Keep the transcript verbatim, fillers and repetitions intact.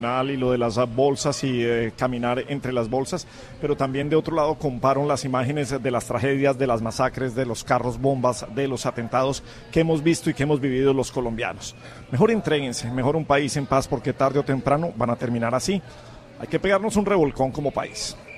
Y lo de las bolsas y eh, caminar entre las bolsas, pero también de otro lado comparo las imágenes de las tragedias, de las masacres, de los carros bombas, de los atentados que hemos visto y que hemos vivido los colombianos. Mejor entréguense, mejor un país en paz, porque tarde o temprano van a terminar así. Hay que pegarnos un revolcón como país.